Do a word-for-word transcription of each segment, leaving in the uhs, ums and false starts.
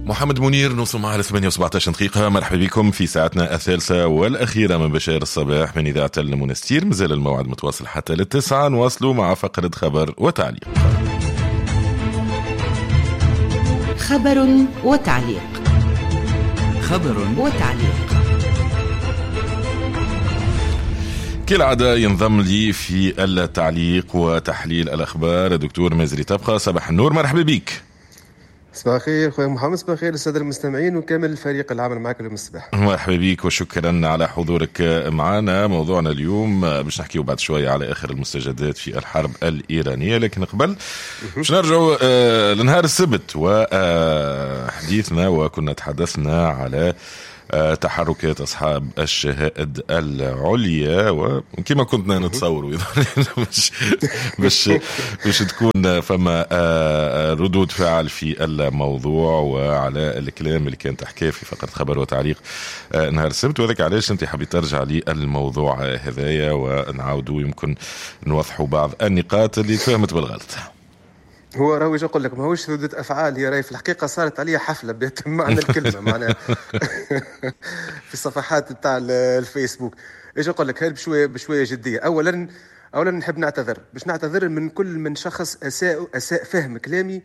محمد منير، نوصل معها ثمانية وسبعطعش دقيقة. مرحبا بكم في ساعتنا الثالثة والأخيرة من بشير الصباح من إذاعة المنستير. مازال الموعد متواصل حتى للتسعة. نواصلوا مع فقرة خبر وتعليق. خبر وتعليق. خبر وتعليق. كالعادة ينضم لي في التعليق وتحليل الأخبار الدكتور مازري طبخة. صباح النور، مرحبا بك. صباح الخير خويا محمد، صباح الخير للساده المستمعين وكامل الفريق العمل معك اليوم الصباح. مرحبا بك وشكرا على حضورك معنا. موضوعنا اليوم باش نحكيو بعد شويه على اخر المستجدات في الحرب الايرانيه، لكن قبل باش نرجعوا آه لنهار السبت وحديثنا، وكنا تحدثنا على تحركات أصحاب الشهائد العليا، وكما كنا نتصور مش مش مش تكون فما ردود فعل في الموضوع وعلى الكلام اللي كان تحكيه في فقرة خبر وتعليق نهار السبت. وذلك علاش انت حبيت ترجع لي الموضوع هذايا ونعاودوا يمكن نوضحوا بعض النقاط اللي فهمت بالغلط. هو راهو اقول لك ما هوش ردود افعال، هي راهي في الحقيقه صارت عليها حفله بيتم معنى الكلمه معناها في الصفحات بتاع الفيسبوك. ايش اقول لك، هاي بشويه بشويه جديه. اولا اولا نحب نعتذر باش نعتذر من كل من شخص اساء اساء فهم كلامي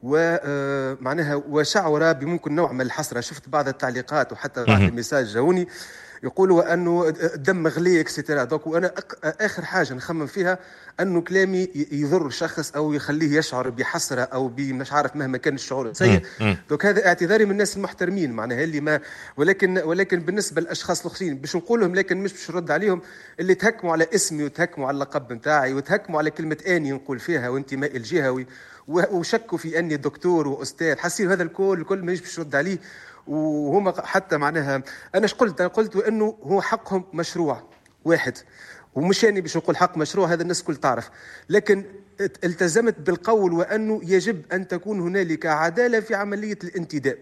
ومعناها وشعر بممكن نوع من الحسره. شفت بعض التعليقات وحتى بعض الميساج جاوني يقولوا انه الدم غلي اكسترا. دوك وانا اخر حاجه نخمم فيها انه كلامي يضر شخص او يخليه يشعر بحسره او مش عارف مهما كان الشعور سيء. دوك هذا اعتذاري من الناس المحترمين معناها اللي ما ولكن ولكن بالنسبه للاشخاص الاخرين باش نقول لهم، لكن مش باش نرد عليهم، اللي تهكموا على اسمي وتهكموا على اللقب نتاعي وتهكموا على كلمه اني نقول فيها وانتمائي الجهوي وشكوا في اني دكتور واستاذ، حسير هذا الكل الكل مانيش باش نرد عليه. وهم حتى معناها انا ايش قلت؟ انا قلت انه هو حقهم مشروع واحد، ومش يعني باش نقول حق مشروع هذا الناس كل تعرف، لكن التزمت بالقول وانه يجب ان تكون هنالك عداله في عمليه الانتداب.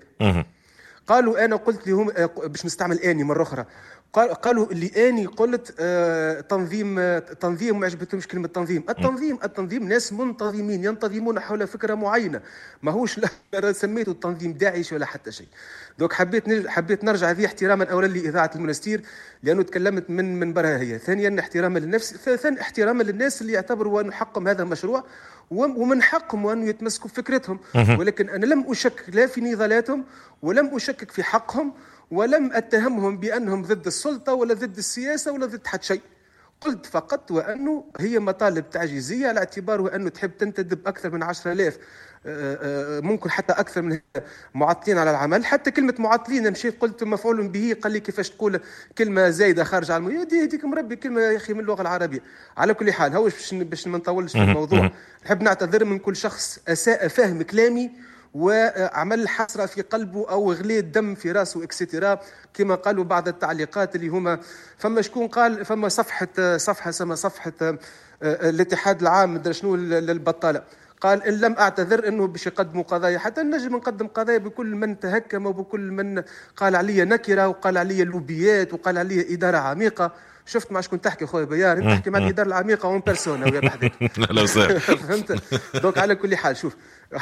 قالوا انا قلت لهم باش نستعمل اني مره اخرى، قالوا اللي اني قلت آه تنظيم آه تنظيم ما عجبتهمش كلمه تنظيم. التنظيم التنظيم ناس منتظمين ينتظمون حول فكره معينه، ماهوش لا سميته التنظيم داعش ولا حتى شيء. دوك حبيت حبيت نرجع هذه احتراما اولا لاذاعه المنستير لانه تكلمت من منبرها هي، ثانيا احتراما للنفس، ثالثا احتراما للناس اللي يعتبروا انه حقهم هذا مشروع ومن حقهم انه يتمسكوا بفكرتهم. ولكن انا لم اشكك لا في نضالاتهم ولم اشكك في حقهم ولم اتهمهم بانهم ضد السلطه ولا ضد السياسه ولا ضد حد شيء. قلت فقط وانه هي مطالب تعجيزيه على اعتبار انه تحب تنتدب اكثر من عشرة آلاف ممكن حتى اكثر من معطلين على العمل. حتى كلمه معطلين مشيت قلت مفعول به، قال لي كيفاش تقول كلمه زايده خارج عن الموضوع؟ يديك مربي كلمه يا اخي من اللغه العربيه. على كل حال هوش باش باش ما نطولش في الموضوع. نحب نعتذر من كل شخص اساء فهم كلامي وعمل حسرة في قلبه أو غلي الدم في راسه اكسترا كما قالوا بعض التعليقات اللي هما فما شكون قال فما صفحة صفحة سما صفحة الاتحاد العام مدري شنو للبطالة، قال إن لم أعتذر أنه باش يقدموا قضايا، حتى نجم نقدم قضايا بكل من تهكم وبكل من قال علي نكرة وقال علي لوبيات وقال علي إدارة عميقة. شفت ما شكون تحكي خويا بيار، انت تحكي مع الاداره العميقه اون بيرسونا ويا بحذك. لا صح فهمت. دوك على كل حال شوف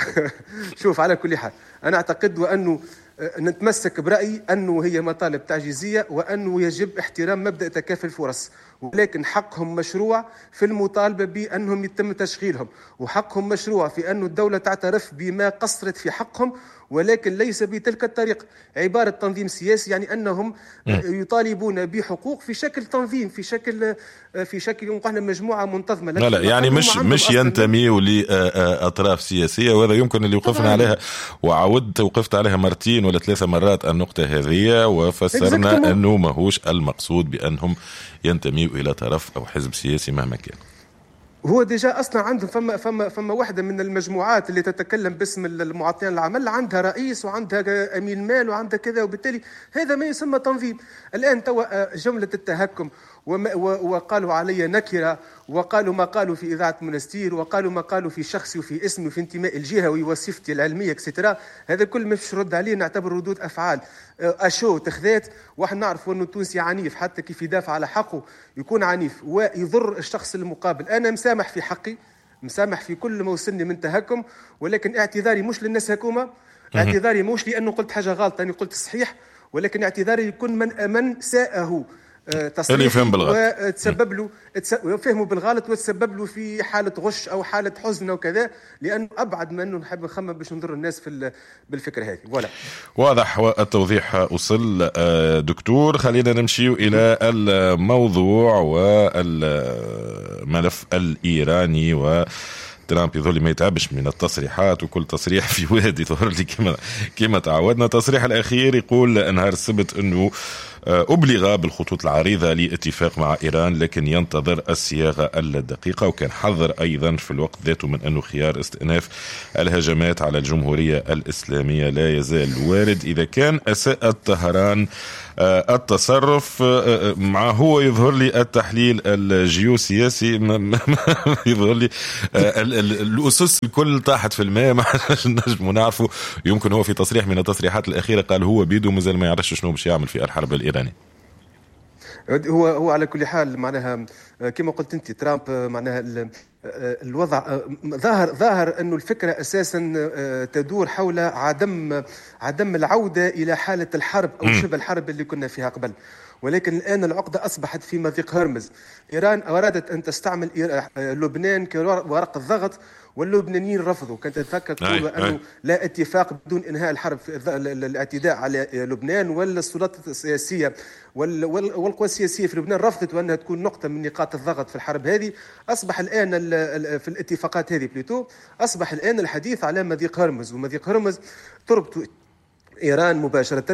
شوف على كل حال انا اعتقد وانه نتمسك برايي انه هي مطالب تعجيزيه وانه يجب احترام مبدا تكافل الفرص، ولكن حقهم مشروع في المطالبه بانهم يتم تشغيلهم، وحقهم مشروع في انه الدوله تعترف بما قصرت في حقهم، ولكن ليس بتلك الطريقه. عباره تنظيم سياسي يعني انهم يطالبون بحقوق في شكل تنظيم، في شكل في شكل نقول مجموعه منتظمه. لا لا يعني مش مش ينتميوا لاطراف سياسيه، وهذا يمكن اللي وقفنا عليها وعودت وقفت عليها مرتين ولا ثلاثه مرات النقطه هذه، وفسرنا انه ماهوش المقصود بانهم ينتميوا الى طرف او حزب سياسي مهما كان. هو ديجا اصلا عندهم فما فما فما واحده من المجموعات اللي تتكلم باسم المعطيين العمل عندها رئيس وعندها امين مال وعندها كذا، وبالتالي هذا ما يسمى تنظيم. الان توا جمله التهكم وقالوا علي نكره وقالوا ما قالوا في اذاعه منستير وقالوا ما قالوا في شخصي وفي اسمي وفي انتمائي الجهوي وصفتي العلميه اكسترا، هذا كل ما فيش رد عليه، نعتبر ردود افعال اشو تخذات. واحد نعرف انه التونسي عنيف، حتى كيف يدافع على حقه يكون عنيف ويضر الشخص المقابل. انا مسامح في حقي، مسامح في كل ما وصلني من تهكم، ولكن اعتذاري مش للناس هكومه، اعتذاري مش لانه قلت حاجه غلط، انا قلت صحيح، ولكن اعتذاري يكون من من ساءه اللي يفهم بالغلط وتسبب له فهمه بالغلط وتسبب له في حاله غش او حاله حزن او كذا، لانه ابعد من انه نحب نخمم باش نضر الناس في بالفكره هذه. ولا واضح والتوضيح وصل. دكتور، خلينا نمشي الى الموضوع والملف الايراني. و ترامب يظهر لي ما يتعبش من التصريحات، وكل تصريح في وادي يظهر لي كما كما تعودنا. التصريح الأخير يقول نهار السبت أنه أبلغ بالخطوط العريضة لاتفاق مع إيران، لكن ينتظر الصياغة الدقيقة. وكان حذر أيضا في الوقت ذاته من أنه خيار استئناف الهجمات على الجمهورية الإسلامية لا يزال وارد إذا كان أساء طهران التصرف. مع هو يظهر لي التحليل الجيوسياسي يظهر لي الأسس الكل طاحت في الماء، ما نجم نعرفه. يمكن هو في تصريح من التصريحات الأخيرة قال هو بيدو مازال ما يعرفش شنو باش يعمل في الحرب الإيرانية. هو هو على كل حال معناها كما قلت انت ترامب معناها الوضع ظاهر ظاهر انه الفكره اساسا تدور حول عدم عدم العوده الى حاله الحرب او شبه الحرب اللي كنا فيها قبل، ولكن الآن العقدة أصبحت في مضيق هرمز. إيران أرادت أن تستعمل لبنان كورق الضغط، واللبنانيين رفضوا. كانت تفكر تقول أنه لا اتفاق بدون إنهاء الحرب في الاعتداء على لبنان، ولا السلطات السياسية والقوى السياسية في لبنان رفضت وأنها تكون نقطة من نقاط الضغط في الحرب هذه. أصبح الآن في الاتفاقات هذه بليتو أصبح الآن الحديث على مضيق هرمز، ومضيق هرمز تربط إيران مباشرة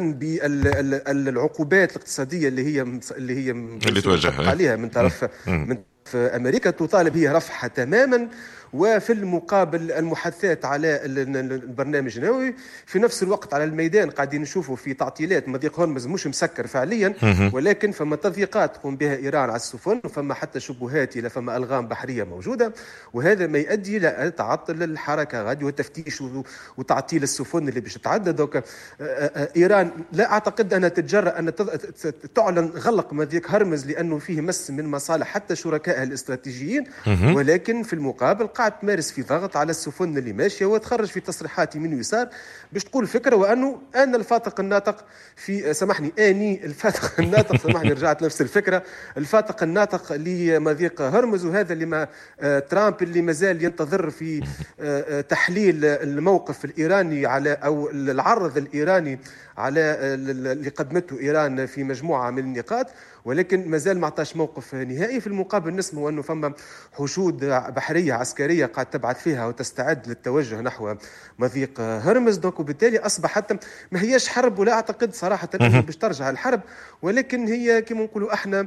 بالعقوبات الاقتصادية اللي هي اللي هي اللي توجه عليها من طرف من أمريكا، تطالب هي رفعها تماما. وفي المقابل المحادثات على البرنامج النووي، في نفس الوقت على الميدان قاعدين نشوفوا في تعطيلات. مضيق هرمز مش مسكر فعليا، ولكن فما تضييقات تقوم بها إيران على السفن، وفما حتى شبهات إلى فما ألغام بحرية موجودة، وهذا ما يؤدي إلى تعطل الحركة غادي والتفتيش وتعطيل السفن اللي باش تتعدد. إيران لا أعتقد أنها تتجرأ أن تعلن غلق مضيق هرمز لأنه فيه مس من مصالح حتى شركائها الاستراتيجيين، ولكن في المقابل قاعد تمارس في ضغط على السفن اللي ماشيه، وتخرج في تصريحات يمين ويسار باش تقول فكره، وانه انا الفاتق الناطق في سامحني اني الفاتق الناطق سامحني رجعت نفس الفكره الفاتق الناطق لمضيق هرمز. وهذا اللي ما ترامب اللي مازال ينتظر في تحليل الموقف الايراني على او العرض الايراني على اللي قدمته إيران في مجموعة من النقاط، ولكن ما زال ما عطاش موقف نهائي. في المقابل نسمع أنه فما حشود بحرية عسكرية قاعد تبعث فيها وتستعد للتوجه نحو مضيق هرمز. دونك وبالتالي أصبحت ما هيش حرب، ولا أعتقد صراحة أنه باش ترجع الحرب، ولكن هي كما نقولوا احنا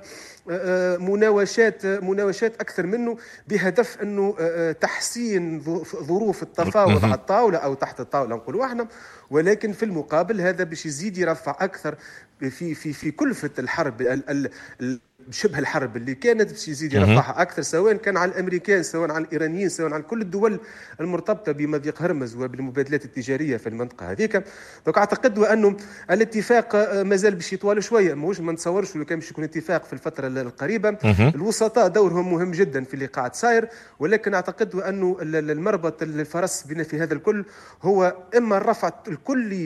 مناوشات مناوشات أكثر منه بهدف أنه تحسين ظروف التفاوض على الطاولة أو تحت الطاولة نقولوا احنا، ولكن في المقابل هذا باش يزيد يرفع أكثر في في في كلفة الحرب ال ال شبه الحرب اللي كانت باش يزيد يرفعها أكثر، سواء كان على الأمريكان سواء على الإيرانيين سواء على كل الدول المرتبطة بمضيق هرمز وبالمبادلات التجارية في المنطقة هذيك. دونك أعتقد أنه الاتفاق ما زال باش يطول شوية، مش ما نتصورش لو كان باش يكون اتفاق في الفترة القريبة. الوسطاء دورهم مهم جدا في اللي قاعد صاير، ولكن أعتقد أنه المربط الفرس بنا في هذا الكل هو إما الرفع الكلي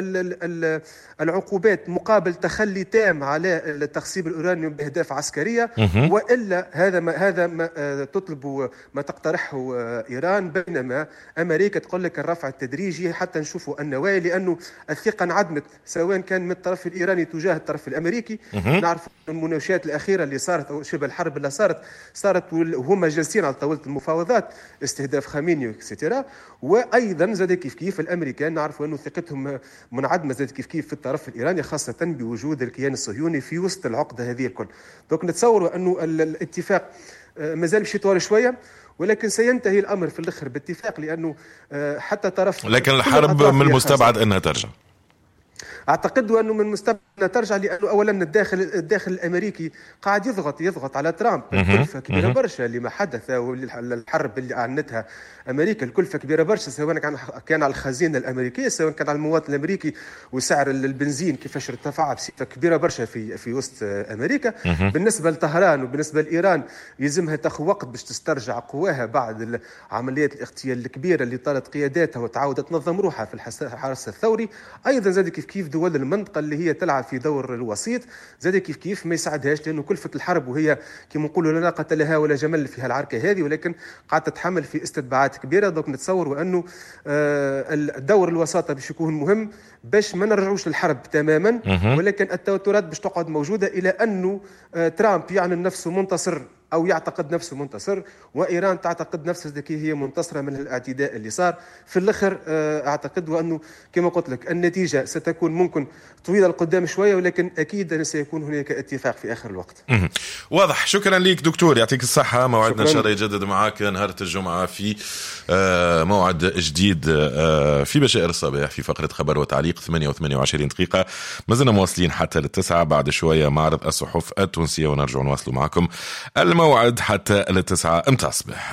للعقوبات مقابل تخلي تام على التخصيب الأورانيوم بأهداف عسكرية، وإلا هذا ما هذا ما تطلب ما تقترحه إيران، بينما أمريكا تقول لك الرفع التدريجي حتى نشوفوا النوايا، لأنه الثقة انعدمت سواء كان من الطرف الإيراني تجاه الطرف الأمريكي. نعرف المناوشات الأخيرة اللي صارت أو شبه الحرب اللي صارت صارت وهم جالسين على طاولة المفاوضات، استهداف خاميني وكسيتيرا، وأيضا زاد كيف كيف الأمريكان نعرفوا أنه ثقتهم منعدمة زاد كيف كيف في الطرف الإيراني، خاصة بوجود الكيان الصهيوني في وسط العقدة هذه الكل. دونك نتصور أنه الاتفاق مازال باش يطول شوية، ولكن سينتهي الأمر في الآخر باتفاق، لأنه حتى طرف لكن الحرب من المستبعد أنها ترجع. أعتقد أنه من المستقبل ترجع، لأنه أولا الداخل الداخل الأمريكي قاعد يضغط يضغط على ترامب. الكلفة كبيرة برشا لما حدث، والحرب اللي أعلنتها أمريكا الكلفة كبيرة برشا، سواء كان كان على الخزينة الأمريكية سواء كان على المواطن الأمريكي، وسعر البنزين كيفاش ارتفع بصفة كبيرة برشا في في وسط أمريكا. بالنسبة لطهران وبالنسبة لإيران يلزمها تاخذ وقت باش تسترجع قواها بعد عمليات الاغتيال الكبيرة اللي طالت قياداتها وتعاود تنظم روحها في الحرس الثوري. أيضا زاد كيف كيف دول المنطقة اللي هي تلعب في دور الوسيط زاد كيف كيف ما يساعدهاش، لأنه كلفة الحرب وهي كما نقولوا لا ناقة لها ولا جمل في هالعركة هذه، ولكن قاعد تتحمل في استتباعات كبيرة. دوك نتصور وأنه الدور الوساطة باش يكون مهم باش ما نرجعوش للحرب تماما، ولكن التوترات باش تقعد موجودة إلى أنه ترامب يعلن نفسه منتصر أو يعتقد نفسه منتصر، وإيران تعتقد نفسها هي منتصرة من الاعتداء اللي صار في الآخر. أعتقد وأنه كما قلت لك النتيجة ستكون ممكن طويلة لقدام شوية، ولكن أكيد سيكون هناك اتفاق في آخر الوقت. واضح. شكرا لك دكتور، يعطيك الصحة. موعدنا إن شاء الله يجدد معك نهار الجمعة في موعد جديد في بشائر الصباح في فقرة خبر وتعليق ثمانية وثمانية وعشرين دقيقة. ما زلنا مواصلين حتى للتسعة، بعد شوية معرض الصحف التونسية ونرجع نواصل معكم الموعد حتى التسعة امتى الصباح.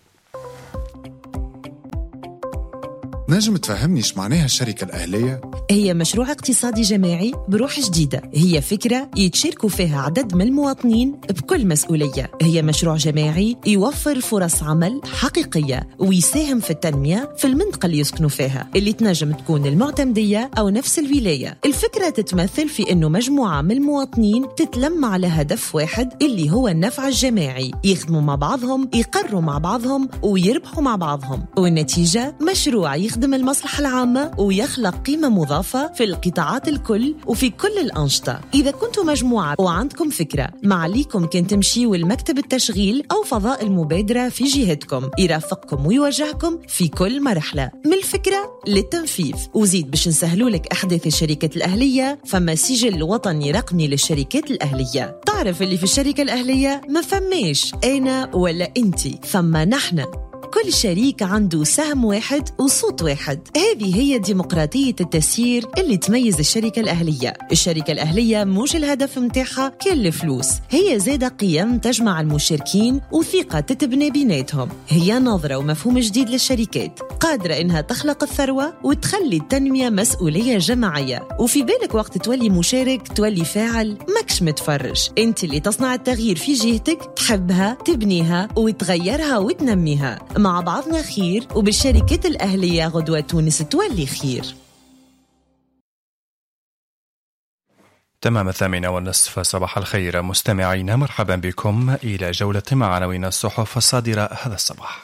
نجم تفهمني ايش معناها الشركة الأهلية؟ هي مشروع اقتصادي جماعي بروح جديدة، هي فكرة يتشاركوا فيها عدد من المواطنين بكل مسؤولية. هي مشروع جماعي يوفر فرص عمل حقيقية ويساهم في التنمية في المنطقة اللي يسكنوا فيها، اللي تنجم تكون المعتمدية أو نفس الولاية. الفكرة تتمثل في أنه مجموعة من المواطنين تتلم على هدف واحد اللي هو النفع الجماعي، يخدموا مع بعضهم، يقروا مع بعضهم ويربحوا مع بعضهم، والنتيجة مشروع يخدم يخدم المصلحة العامة ويخلق قيمة مضافة في القطاعات الكل وفي كل الأنشطة. إذا كنتوا مجموعة وعندكم فكرة، ما عليكم كان تمشيوا المكتب التشغيل أو فضاء المبادرة في جهتكم، يرافقكم ويوجهكم في كل مرحلة من الفكرة للتنفيذ. وزيد باش نسهلوا لك أحداث الشركات الأهلية، فما سجل وطني رقمي للشركات الأهلية. تعرف اللي في الشركة الأهلية ما فماش أنا ولا أنتي، فما نحن. كل شريك عنده سهم واحد وصوت واحد. هذه هي ديمقراطية التسيير اللي تميز الشركة الأهلية. الشركة الأهلية موش الهدف متاعها كل فلوس، هي زادة قيم تجمع المشاركين وثقة تتبني بيناتهم. هي نظرة ومفهوم جديد للشركات، قادرة إنها تخلق الثروة وتخلي التنمية مسؤولية جماعية. وفي بالك وقت تولي مشارك تولي فاعل، ماكش متفرج. انت اللي تصنع التغيير في جهتك، تحبها تبنيها وتغيرها وتنميها. مع بعضنا خير، وبالشركات الأهلية غدوة تونس تولي خير. تمام الثامنة والنصف. صباح الخير مستمعين، مرحبا بكم إلى جولة مع عناوين الصحف الصادرة هذا الصباح.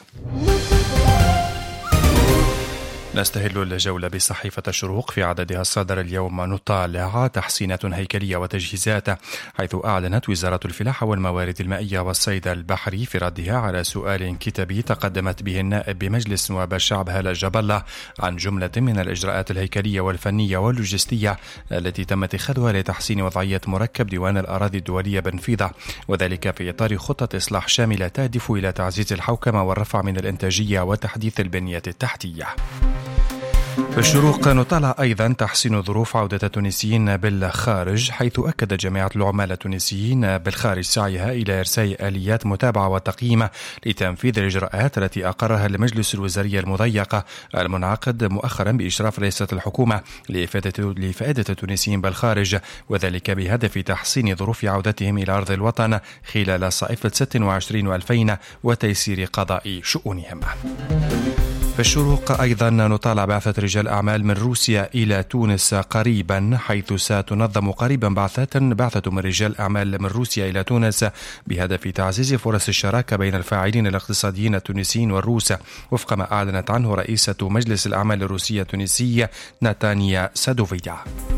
نستهل الجولة بصحيفة الشروق في عددها الصادر اليوم نطالع تحسينات هيكلية وتجهيزات، حيث أعلنت وزارة الفلاحة والموارد المائية والصيد البحري في ردها على سؤال كتابي تقدمت به النائب بمجلس نواب الشعب هالة جبلة عن جملة من الإجراءات الهيكلية والفنية واللوجستية التي تم اتخاذها لتحسين وضعية مركب ديوان الأراضي الدولية بنفيذة، وذلك في إطار خطة إصلاح شاملة تهدف إلى تعزيز الحوكمة والرفع من الإنتاجية وتحديث البنية التحتية. في الشروق نطالع أيضا تحسين ظروف عودة التونسيين بالخارج، حيث أكد جماعة العمال التونسيين بالخارج سعيها إلى إرساء آليات متابعة وتقييم لتنفيذ الإجراءات التي أقرها المجلس الوزاري المضيق المنعقد مؤخرا بإشراف رئاسة الحكومة لإفادة التونسيين بالخارج، وذلك بهدف تحسين ظروف عودتهم إلى أرض الوطن خلال صيف ستة وعشرين وألفين وتيسير قضاء شؤونهم. في الشروق أيضا نطالع بعثة رجال أعمال من روسيا إلى تونس قريبا، حيث ستنظم قريبا بعثة بعثة من رجال أعمال من روسيا إلى تونس بهدف تعزيز فرص الشراكة بين الفاعلين الاقتصاديين التونسيين والروس، وفق ما أعلنت عنه رئيسة مجلس الأعمال الروسية التونسية ناتانيا سادوفيا.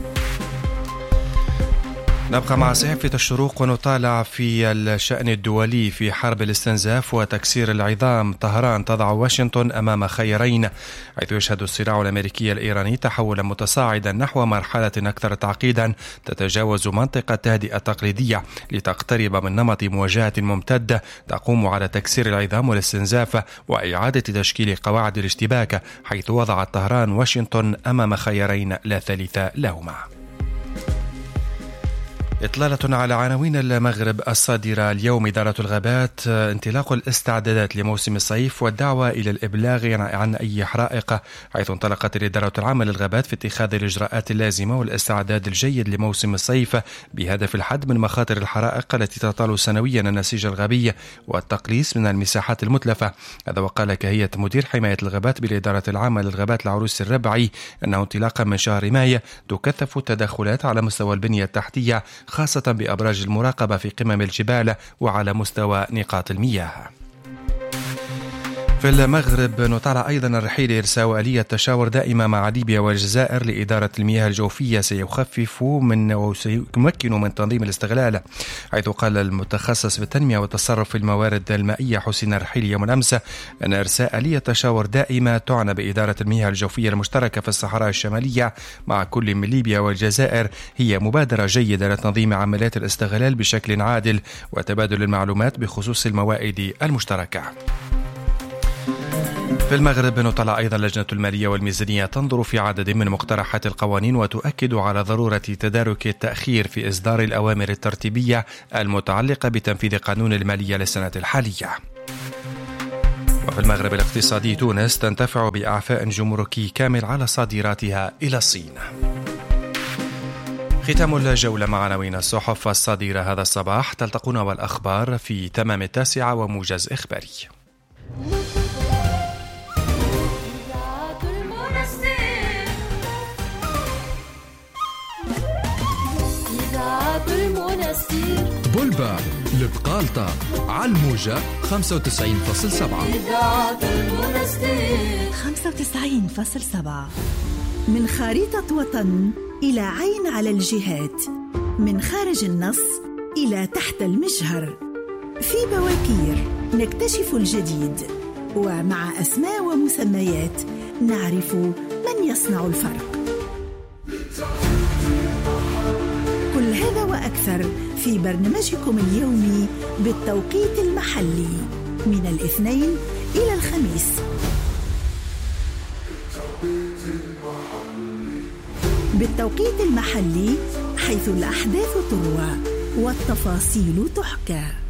نبقى مع صحيفة الشروق ونطالع في الشأن الدولي في حرب الاستنزاف وتكسير العظام. طهران تضع واشنطن أمام خيارين، حيث يشهد الصراع الأمريكي الإيراني تحولا متصاعدا نحو مرحلة أكثر تعقيدا تتجاوز منطقة التهدئة التقليدية لتقترب من نمط مواجهة ممتد تقوم على تكسير العظام والاستنزاف وإعادة تشكيل قواعد الاشتباك، حيث وضعت طهران واشنطن أمام خيارين لا ثالث لهما. إطلالة على عناوين المغرب الصادرة اليوم. إدارة الغابات انطلاق الاستعدادات لموسم الصيف والدعوة إلى الإبلاغ عن أي حرائق، حيث انطلقت الإدارة العامة للغابات في اتخاذ الإجراءات اللازمة والاستعداد الجيد لموسم الصيف بهدف الحد من مخاطر الحرائق التي تطال سنويا النسيج الغابي والتقليص من المساحات المتلفة. هذا وقال كهيئة مدير حماية الغابات بالإدارة العامة للغابات العروس الربعي أنه انطلاقا من شهر مايو تكثف التدخلات على مستوى البنية التحتية، خاصة بأبراج المراقبة في قمم الجبال وعلى مستوى نقاط المياه. في المغرب نطالع أيضا الرحيل إرساء آلية تشاور دائمة مع ليبيا والجزائر لإدارة المياه الجوفية سيخفف من وسيمكن من تنظيم الاستغلال، حيث قال المتخصص في التنمية والتصرف في الموارد المائية حسين الرحيل يوم الأمس أن إرساء آلية تشاور دائمة تعنى بإدارة المياه الجوفية المشتركة في الصحراء الشمالية مع كل من ليبيا والجزائر هي مبادرة جيدة لتنظيم عمليات الاستغلال بشكل عادل وتبادل المعلومات بخصوص الموائد المشتركة. في المغرب نطلع أيضا لجنة المالية والميزانية تنظر في عدد من مقترحات القوانين وتؤكد على ضرورة تدارك التأخير في إصدار الأوامر الترتيبية المتعلقة بتنفيذ قانون المالية للسنة الحالية. وفي المغرب الاقتصادي تونس تنتفع بإعفاء جمركي كامل على صادراتها إلى الصين. ختام الجولة مع عناوين الصحف الصادرة هذا الصباح. تلتقون بالأخبار في تمام التاسعة وموجز إخباري. بولبا البقالطة على الموجة خمسة وتسعين فاصلة سبعة خمسة وتسعين فاصلة سبعة. من خريطة وطن إلى عين على الجهات، من خارج النص إلى تحت المجهر، في بواكير نكتشف الجديد، ومع أسماء ومسميات نعرف من يصنع الفرق. كل هذا وأكثر في برنامجكم اليومي بالتوقيت المحلي من الاثنين إلى الخميس. بالتوقيت المحلي حيث الأحداث تروى والتفاصيل تحكى.